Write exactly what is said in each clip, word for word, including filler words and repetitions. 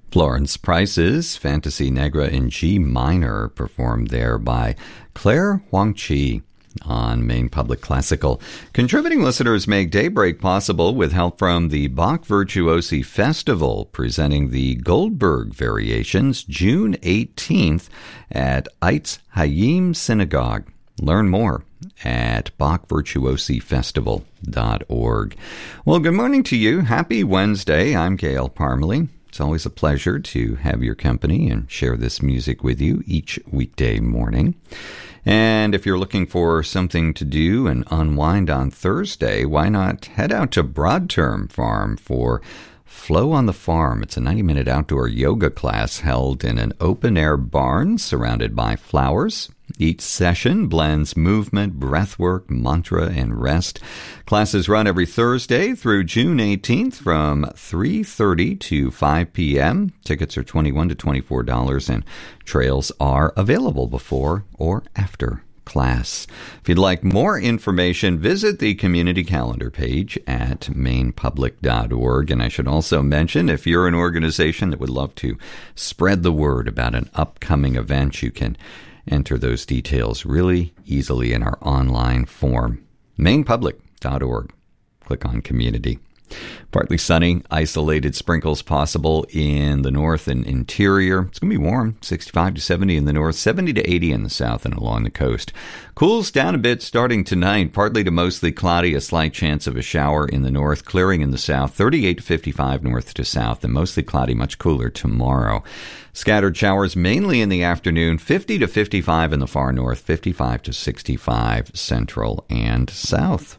Florence Price's Fantasy Negra in G minor, performed there by Claire Huang-Chi on Maine Public Classical. Contributing listeners make Daybreak possible with help from the Bach Virtuosi Festival, presenting the Goldberg Variations June eighteenth at Eitz Hayim Synagogue. Learn more at bach virtuosi festival dot org. Well, good morning to you. Happy Wednesday. I'm Gail Parmalee. It's always a pleasure to have your company and share this music with you each weekday morning. And if you're looking for something to do and unwind on Thursday, why not head out to Broadterm Farm for Flow on the Farm. It's a ninety-minute outdoor yoga class held in an open-air barn surrounded by flowers. Each session blends movement, breathwork, mantra, and rest. Classes run every Thursday through June eighteenth from three thirty to five p.m. Tickets are twenty-one to twenty-four dollars, and trails are available before or after class. If you'd like more information, visit the community calendar page at maine public dot org. And I should also mention, if you're an organization that would love to spread the word about an upcoming event, you can enter those details really easily in our online form, maine public dot org. Click on Community. Partly sunny, isolated sprinkles possible in the north and interior. It's going to be warm, sixty-five to seventy in the north, seventy to eighty in the south and along the coast. Cools down a bit starting tonight, partly to mostly cloudy, a slight chance of a shower in the north, clearing in the south, thirty-eight to fifty-five north to south, and mostly cloudy, much cooler tomorrow. Scattered showers mainly in the afternoon, fifty to fifty-five in the far north, fifty-five to sixty-five central and south.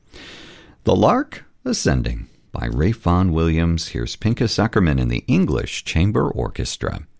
The Lark Ascending by Ralph Vaughan Williams. Here's Pinchas Zuckerman in the English Chamber Orchestra.